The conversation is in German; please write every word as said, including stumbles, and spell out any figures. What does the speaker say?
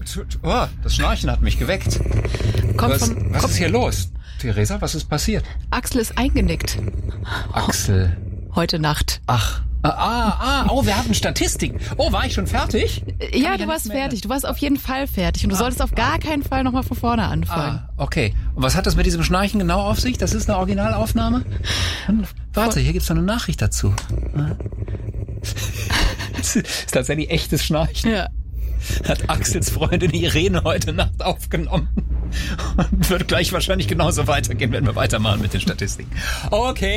Oh, das Schnarchen hat mich geweckt. Kommt Was, vom, was kommt, ist hier los? Theresa, was ist passiert? Axel ist eingenickt. Axel. Heute Nacht. Ach. Ah, ah, ah, oh, wir hatten Statistiken. Oh, war ich schon fertig? Kann ja, du warst fertig. Du warst auf jeden Fall fertig. Und du ah, solltest auf gar keinen Fall nochmal von vorne anfangen. Ah, okay. Und was hat das mit diesem Schnarchen genau auf sich? Das ist eine Originalaufnahme? Warte, hier gibt's noch eine Nachricht dazu. Das ist tatsächlich echtes Schnarchen. Ja. Hat Axels Freundin Irene heute Nacht aufgenommen. Und wird gleich wahrscheinlich genauso weitergehen, wenn wir weitermachen mit den Statistiken. Okay.